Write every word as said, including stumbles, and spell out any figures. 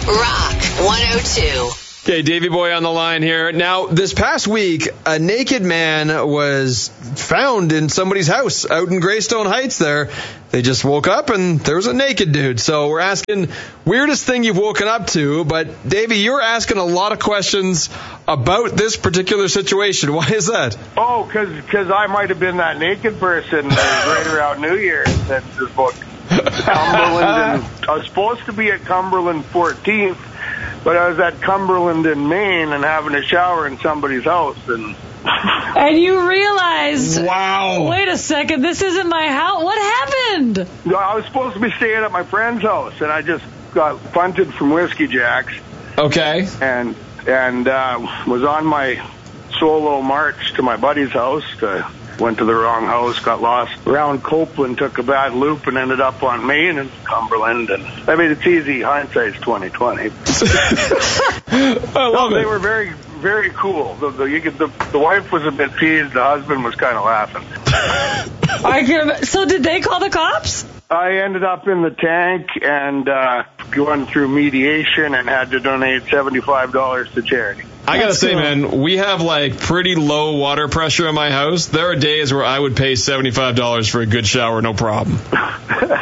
Rock one oh two. Okay, Davey Boy on the line here. Now, this past week, a naked man was found in somebody's house out in Greystone Heights there. They just woke up and there was a naked dude. So we're asking weirdest thing you've woken up to. But, Davey, you're asking a lot of questions about this particular situation. Why is that? Oh, because I might have been that naked person right around New Year's. That's just about Cumberland. And I was supposed to be at Cumberland fourteenth. But I was at Cumberland in Maine and having a shower in somebody's house. And and you realized, wow, wait a second, this isn't my house. What happened? I was supposed to be staying at my friend's house, and I just got punted from Whiskey Jack's. Okay. And, and uh, was on my solo march to my buddy's house. To, went to the wrong house, got lost around Copeland, took a bad loop, and ended up on Maine and Cumberland. And I mean, it's easy. Hindsight's twenty twenty. I love no, it. They were very, very cool. The, the, you could, the, the wife was a bit peeved. The husband was kind of laughing. I can, so did they call the cops? I ended up in the tank and uh, going through mediation and had to donate seventy-five dollars to charity. I gotta That's say, cool. man, we have like pretty low water pressure in my house. There are days where I would pay seventy-five dollars for a good shower, no problem.